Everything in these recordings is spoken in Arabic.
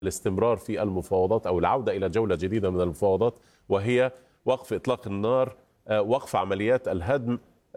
الاستمرار في المفاوضات أو العودة إلى جولة جديدة من المفاوضات، وهي وقف إطلاق النار، وقف عمليات الهدم،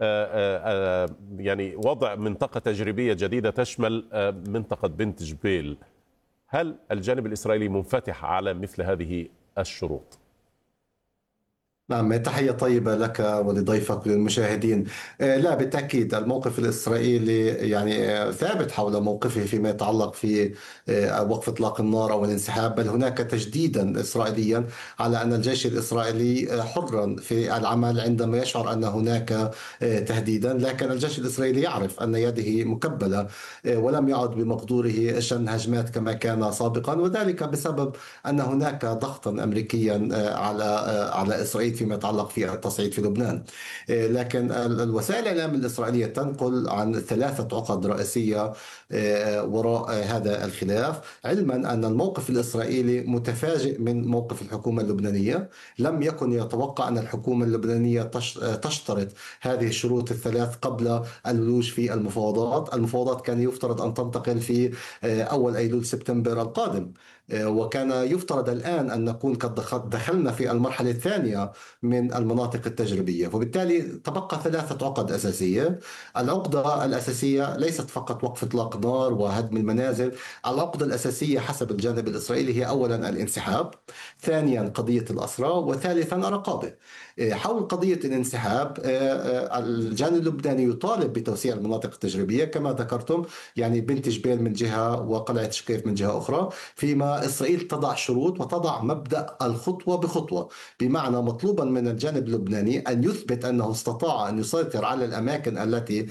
يعني وضع منطقة تجريبية جديدة تشمل منطقة بنت جبيل. هل الجانب الإسرائيلي منفتح على مثل هذه الشروط؟ نعم، تحية طيبة لك ولضيفك وللمشاهدين. لا، بالتأكيد الموقف الإسرائيلي يعني ثابت حول موقفه فيما يتعلق في وقف إطلاق النار أو الانسحاب، بل هناك تجديدا إسرائيليا على أن الجيش الإسرائيلي حرا في العمل عندما يشعر أن هناك تهديدا، لكن الجيش الإسرائيلي يعرف أن يده مكبلة، ولم يعد بمقدوره شن هجمات كما كان سابقا، وذلك بسبب أن هناك ضغطا أمريكيا على إسرائيل فيما يتعلق في التصعيد في لبنان. لكن الوسائل الإعلام الإسرائيلية تنقل عن ثلاثة عقد رئيسية وراء هذا الخلاف، علما أن الموقف الإسرائيلي متفاجئ من موقف الحكومة اللبنانية. لم يكن يتوقع أن الحكومة اللبنانية تشترط هذه الشروط الثلاث قبل الولوج في المفاوضات. المفاوضات كان يفترض أن تنتقل في أول أيلول سبتمبر القادم، وكان يفترض الآن أن نكون قد دخلنا في المرحلة الثانية من المناطق التجريبية، وبالتالي تبقى ثلاثة عقد أساسية. العقدة الأساسية ليست فقط وقف إطلاق نار وهدم المنازل. العقدة الأساسية حسب الجانب الإسرائيلي هي أولا الانسحاب، ثانيا قضية الأسرى، وثالثا الرقابة. حول قضية الانسحاب، الجانب اللبناني يطالب بتوسيع المناطق التجريبية كما ذكرتم، يعني بنت جبيل من جهة وقلعة شقيف من جهة أخرى، فيما إسرائيل تضع شروط وتضع مبدأ الخطوة بخطوة. بمعنى مطلوبا من الجانب اللبناني أن يثبت أنه استطاع أن يسيطر على الأماكن التي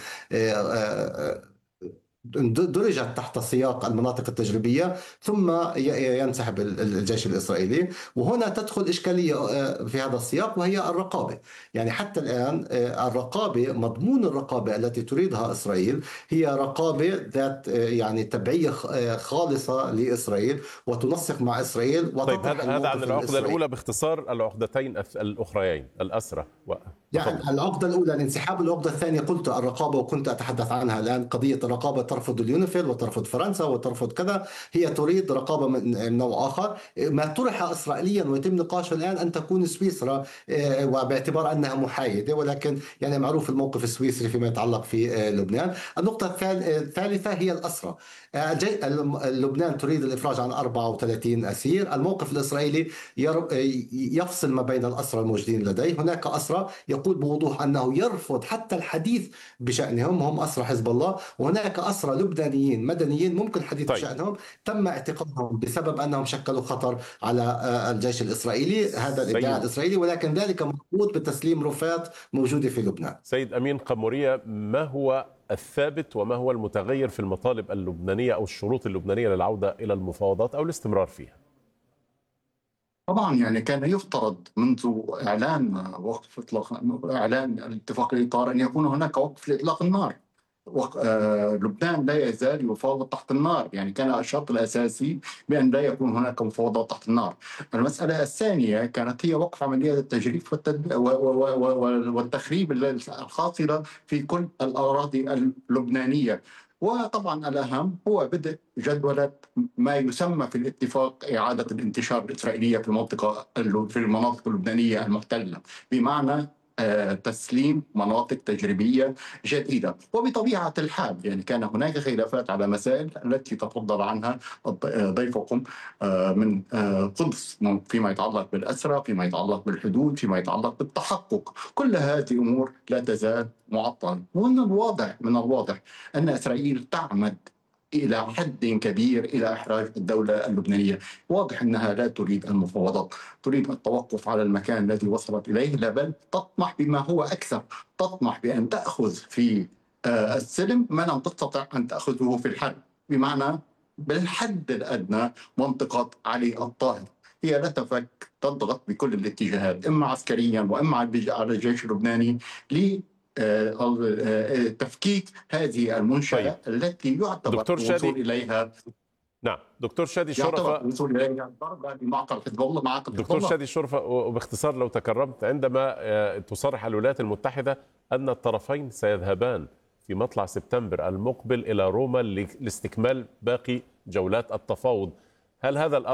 درجت تحت سياق المناطق التجريبية، ثم ينسحب الجيش الإسرائيلي. وهنا تدخل إشكالية في هذا السياق، وهي الرقابة. يعني حتى الآن الرقابة، مضمون الرقابة التي تريدها إسرائيل هي رقابة ذات يعني تبعية خالصة لإسرائيل، وتنسق مع إسرائيل طيب، وتطرح هذا عن الموقف العقدة الإسرائيلي. الأولى، باختصار العقدتين الأخريين الأسرة يعني تفضل. العقدة الأولى الانسحاب، العقدة الثانية قلت الرقابة، وكنت أتحدث عنها الآن. قضية الرقابة ترفض اليونيفيل وترفض فرنسا وترفض كذا، هي تريد رقابة من نوع آخر. ما طرح إسرائيليا ويتم نقاشه الآن أن تكون سويسرا، وباعتبار أنها محايدة، ولكن يعني معروف الموقف السويسري فيما يتعلق في لبنان. النقطة الثالثة هي الأسرى. لبنان تريد الإفراج عن 34 أسير. الموقف الإسرائيلي يفصل ما بين الأسرى الموجودين لديه. هناك أسرى يقول بوضوح أنه يرفض حتى الحديث بشأنهم، هم أسرى حزب الله. وهناك أسرى لبنانيين مدنيين ممكن الحديث طيب بشأنهم، تم اعتقالهم بسبب أنهم شكلوا خطر على الجيش الإسرائيلي. هذا الادعاء سيد الإسرائيلي، ولكن ذلك مربوط بتسليم رفات موجودة في لبنان. سيد أمين قمورية، ما هو الثابت وما هو المتغير في المطالب اللبنانية أو الشروط اللبنانية للعودة إلى المفاوضات أو الاستمرار فيها؟ طبعا يعني كان يفترض منذ إعلان وقف إطلاق إعلان الاتفاق الإطار أن يكون هناك وقف لإطلاق النار. لبنان لا يزال يفاوض تحت النار، يعني كان الشرط الأساسي بأن لا يكون هناك مفاوضات تحت النار. المسألة الثانية كانت هي وقف عمليات التجريف والتخريب الحاصلة في كل الأراضي اللبنانية. وطبعا الأهم هو بدء جدولة ما يسمى في الاتفاق إعادة الانتشار الإسرائيلية في المناطق اللبنانية المحتلة، بمعنى تسليم مناطق تجريبية جديدة. وبطبيعة الحال يعني كان هناك خلافات على مسائل التي تفضل عنها ضيفكم من قدس، فيما يتعلق بالأسرى، فيما يتعلق بالحدود، فيما يتعلق بالتحقق. كل هذه أمور لا تزال معطلة. من الواضح أن إسرائيل تعمد إلى حد كبير إلى إحراج الدولة اللبنانية. واضح أنها لا تريد المفاوضات، تريد التوقف على المكان الذي وصلت إليه، لا بل تطمح بما هو أكثر، تطمح بأن تأخذ في السلم ما لم تستطع أن تأخذه في الحرب، بمعنى بالحد الأدنى منطقة علي الطاهر هي لا تفك تضغط بكل الاتجاهات، إما عسكريا وإما على الجيش اللبناني تفكيك هذه المنشأة. طيب التي يعتبر دكتور الوصول شادي، إليها نعم دكتور شادي شرفة، ضربة بمعقل حزب الله، معقل حزب دكتور الله. شادي شرفة، وباختصار لو تكرمت، عندما تصرح الولايات المتحدة أن الطرفين سيذهبان في مطلع سبتمبر المقبل إلى روما لاستكمال باقي جولات التفاوض، هل هذا الأمر